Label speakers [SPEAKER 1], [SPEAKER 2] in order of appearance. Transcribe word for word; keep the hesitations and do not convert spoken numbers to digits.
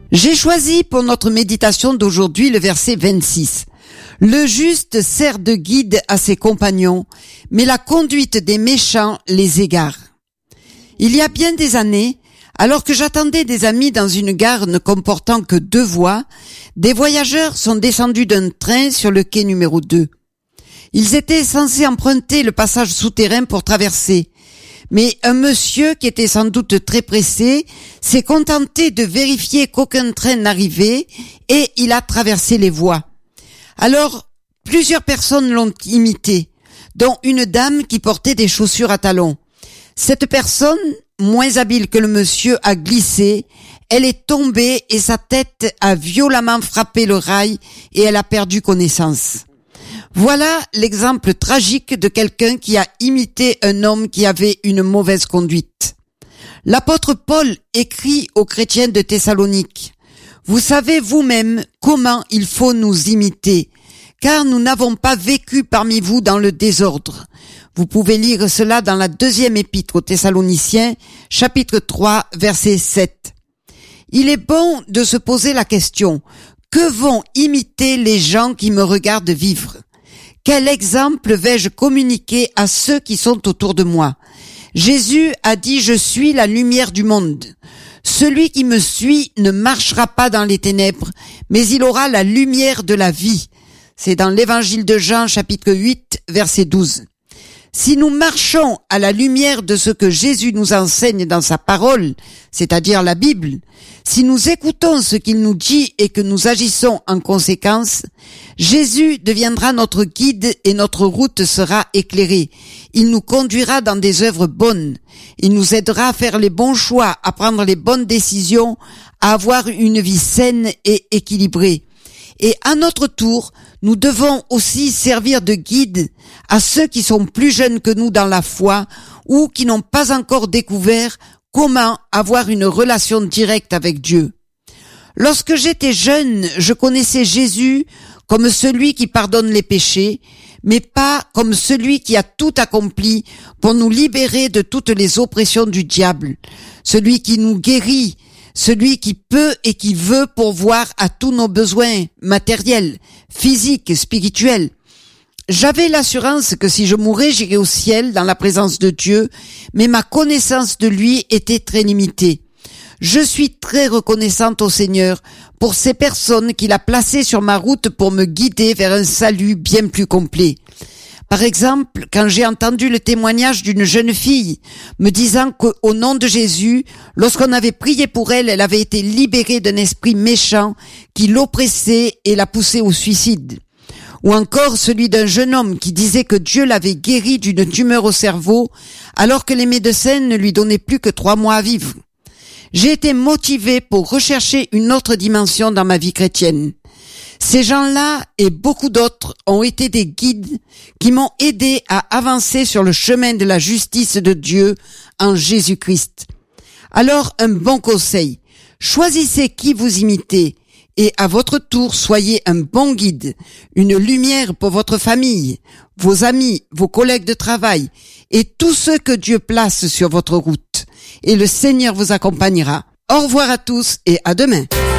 [SPEAKER 1] J'ai choisi pour notre méditation d'aujourd'hui le verset vingt-six. Le juste sert de guide à ses compagnons, mais la conduite des méchants les égare. Il y a bien des années, alors que j'attendais des amis dans une gare ne comportant que deux voies, des voyageurs sont descendus d'un train sur le quai numéro deux. Ils étaient censés emprunter le passage souterrain pour traverser. Mais un monsieur, qui était sans doute très pressé, s'est contenté de vérifier qu'aucun train n'arrivait et il a traversé les voies. Alors, plusieurs personnes l'ont imité, dont une dame qui portait des chaussures à talons. Cette personne, moins habile que le monsieur, a glissé, elle est tombée et sa tête a violemment frappé le rail et elle a perdu connaissance. Voilà l'exemple tragique de quelqu'un qui a imité un homme qui avait une mauvaise conduite. L'apôtre Paul écrit aux chrétiens de Thessalonique: « Vous savez vous-même comment il faut nous imiter, car nous n'avons pas vécu parmi vous dans le désordre. » Vous pouvez lire cela dans la deuxième épître aux Thessaloniciens, chapitre trois, verset sept. Il est bon de se poser la question: que vont imiter les gens qui me regardent vivre? Quel exemple vais-je communiquer à ceux qui sont autour de moi? Jésus a dit: « Je suis la lumière du monde. Celui qui me suit ne marchera pas dans les ténèbres, mais il aura la lumière de la vie. » C'est dans l'évangile de Jean, chapitre huit, verset douze. Si nous marchons à la lumière de ce que Jésus nous enseigne dans sa parole, c'est-à-dire la Bible, si nous écoutons ce qu'il nous dit et que nous agissons en conséquence, Jésus deviendra notre guide et notre route sera éclairée. Il nous conduira dans des œuvres bonnes. Il nous aidera à faire les bons choix, à prendre les bonnes décisions, à avoir une vie saine et équilibrée. Et à notre tour, nous devons aussi servir de guide à ceux qui sont plus jeunes que nous dans la foi ou qui n'ont pas encore découvert comment avoir une relation directe avec Dieu. Lorsque j'étais jeune, je connaissais Jésus comme celui qui pardonne les péchés, mais pas comme celui qui a tout accompli pour nous libérer de toutes les oppressions du diable, celui qui nous guérit, celui qui peut et qui veut pourvoir à tous nos besoins matériels, physiques, spirituels. J'avais l'assurance que si je mourais, j'irais au ciel dans la présence de Dieu, mais ma connaissance de lui était très limitée. Je suis très reconnaissante au Seigneur pour ces personnes qu'il a placées sur ma route pour me guider vers un salut bien plus complet. Par exemple, quand j'ai entendu le témoignage d'une jeune fille me disant qu'au nom de Jésus, lorsqu'on avait prié pour elle, elle avait été libérée d'un esprit méchant qui l'oppressait et la poussait au suicide. Ou encore celui d'un jeune homme qui disait que Dieu l'avait guéri d'une tumeur au cerveau alors que les médecins ne lui donnaient plus que trois mois à vivre. J'ai été motivée pour rechercher une autre dimension dans ma vie chrétienne. Ces gens-là et beaucoup d'autres ont été des guides qui m'ont aidé à avancer sur le chemin de la justice de Dieu en Jésus-Christ. Alors, un bon conseil: choisissez qui vous imitez et à votre tour, soyez un bon guide, une lumière pour votre famille, vos amis, vos collègues de travail et tous ceux que Dieu place sur votre route. Et le Seigneur vous accompagnera. Au revoir à tous et à demain.